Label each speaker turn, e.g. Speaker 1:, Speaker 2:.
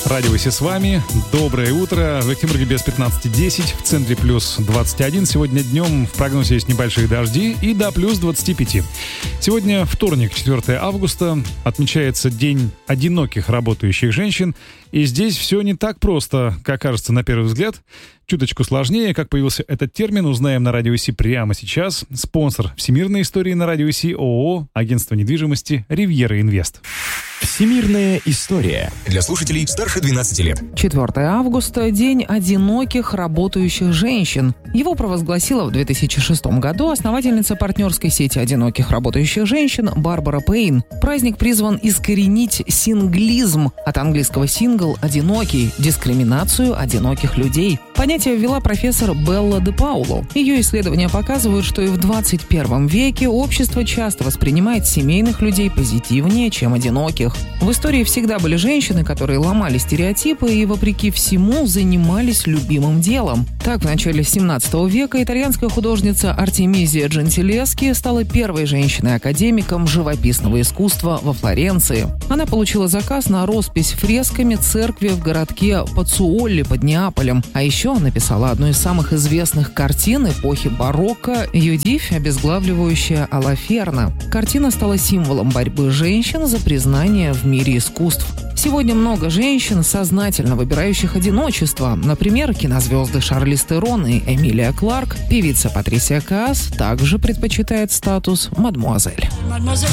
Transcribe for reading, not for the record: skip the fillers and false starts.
Speaker 1: Радио ИС с вами. Доброе утро. В Екатеринбурге без 15:10, в центре плюс 21. Сегодня днем в прогнозе есть небольшие дожди и до плюс 25. Сегодня вторник, 4 августа. Отмечается День одиноких работающих женщин. И здесь все не так просто, как кажется на первый взгляд. Чуточку сложнее. Как появился этот термин, узнаем на Радио ИС прямо сейчас. Спонсор всемирной истории на Радио ИС ООО «Агентство недвижимости Ривьера Инвест».
Speaker 2: Всемирная история. Для слушателей старше 12 лет.
Speaker 3: 4 августа – День одиноких работающих женщин. Его провозгласила в 2006 году основательница партнерской сети одиноких работающих женщин Барбара Пейн. Праздник призван искоренить синглизм, от английского «сингл» – «одинокий», дискриминацию одиноких людей. Понятие ввела профессор Белла де Пауло. Ее исследования показывают, что и в 21 веке общество часто воспринимает семейных людей позитивнее, чем одиноких. В истории всегда были женщины, которые ломали стереотипы и, вопреки всему, занимались любимым делом. Так, в начале 17 века итальянская художница Артемизия Джентилески стала первой женщиной-академиком живописного искусства во Флоренции. Она получила заказ на роспись фресками церкви в городке Пацуолли под Неаполем. А еще написала одну из самых известных картин эпохи барокко «Юдифь, обезглавливающая Алаферна». Картина стала символом борьбы женщин за признание в мире искусств. Сегодня много женщин, сознательно выбирающих одиночество. Например, кинозвезды Шарлиз Терон и Эмилия Кларк. Певица Патрисия Каас также предпочитает статус мадмуазель.